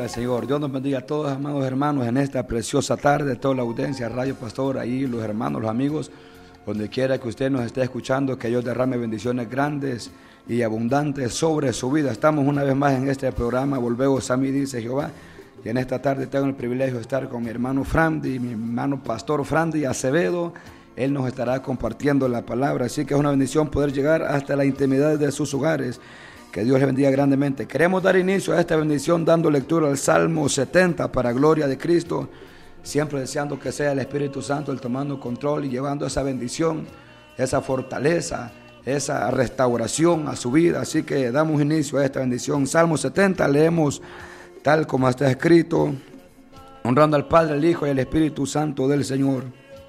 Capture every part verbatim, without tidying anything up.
sea el Señor. Dios nos bendiga a todos, amados hermanos, en esta preciosa tarde, toda la audiencia, Radio Pastor, ahí los hermanos, los amigos, donde quiera que usted nos esté escuchando, que Dios derrame bendiciones grandes y abundantes sobre su vida. Estamos una vez más en este programa, Volvemos a mí, dice Jehová, y en esta tarde tengo el privilegio de estar con mi hermano Frandy, mi hermano Pastor Frandy Acevedo. Él nos estará compartiendo la palabra, así que es una bendición poder llegar hasta la intimidad de sus hogares. Que Dios les bendiga grandemente. Queremos dar inicio a esta bendición dando lectura al Salmo setenta para gloria de Cristo, siempre deseando que sea el Espíritu Santo el tomando control y llevando esa bendición, esa fortaleza, esa restauración a su vida. Así que damos inicio a esta bendición. Salmo setenta, leemos tal como está escrito, honrando al Padre, al Hijo y al Espíritu Santo del Señor.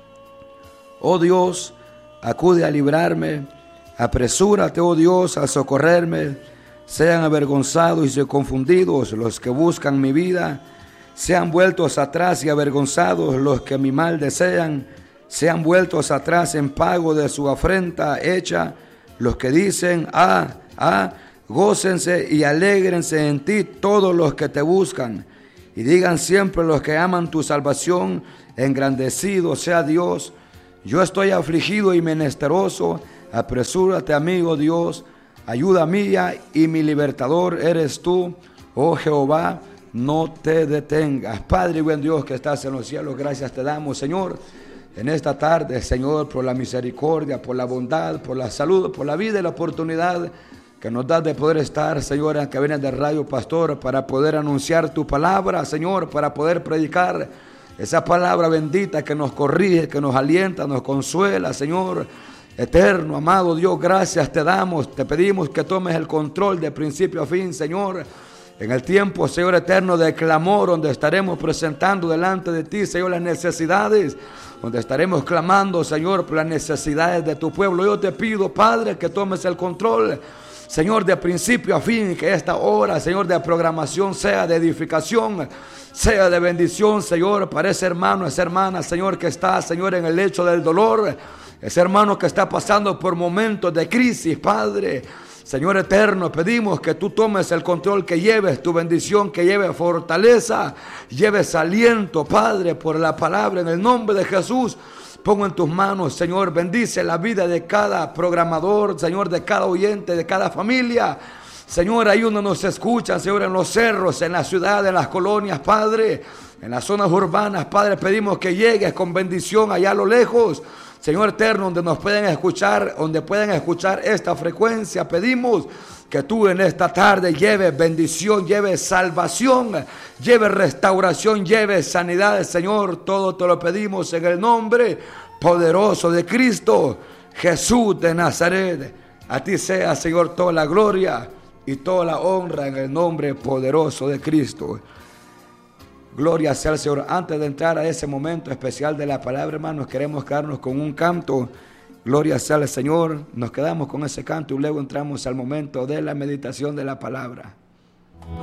Oh Dios, acude a librarme, apresúrate, oh Dios, a socorrerme. Sean avergonzados y confundidos los que buscan mi vida, sean vueltos atrás y avergonzados los que mi mal desean, sean vueltos atrás en pago de su afrenta hecha los que dicen, ah, ah, gócense y alégrense en ti todos los que te buscan, y digan siempre los que aman tu salvación, engrandecido sea Dios. Yo estoy afligido y menesteroso, apresúrate, amigo Dios. Ayuda mía y mi libertador eres tú, oh Jehová, no te detengas. Padre y buen Dios que estás en los cielos, gracias te damos, Señor, en esta tarde, Señor, por la misericordia, por la bondad, por la salud, por la vida y la oportunidad que nos das de poder estar, Señor, en cabina de Radio Pastor, para poder anunciar tu palabra, Señor, para poder predicar esa palabra bendita que nos corrige, que nos alienta, nos consuela, Señor. Eterno, amado Dios, gracias te damos, te pedimos que tomes el control de principio a fin, Señor, en el tiempo, Señor eterno, de clamor, donde estaremos presentando delante de ti, Señor, las necesidades, donde estaremos clamando, Señor, por las necesidades de tu pueblo. Yo te pido, Padre, que tomes el control, Señor, de principio a fin, que esta hora, Señor, de programación sea de edificación, sea de bendición, Señor, para ese hermano, esa hermana, Señor, que está, Señor, en el lecho del dolor, ese hermano que está pasando por momentos de crisis, Padre, Señor eterno, pedimos que tú tomes el control, que lleves tu bendición, que lleves fortaleza, lleves aliento, Padre, por la palabra, en el nombre de Jesús. Pongo en tus manos, Señor, bendice la vida de cada programador, Señor, de cada oyente, de cada familia. Señor, ahí donde nos escuchan, Señor, en los cerros, en la ciudad, en las colonias, Padre, en las zonas urbanas, Padre, pedimos que llegues con bendición allá a lo lejos. Señor eterno, donde nos pueden escuchar, donde pueden escuchar esta frecuencia, pedimos que tú en esta tarde lleves bendición, lleves salvación, lleves restauración, lleves sanidad, Señor. Todo te lo pedimos en el nombre poderoso de Cristo, Jesús de Nazaret. A ti sea, Señor, toda la gloria y toda la honra en el nombre poderoso de Cristo. Gloria sea al Señor. Antes de entrar a ese momento especial de la palabra, hermanos, queremos quedarnos con un canto. Gloria sea al Señor. Nos quedamos con ese canto y luego entramos al momento de la meditación de la palabra.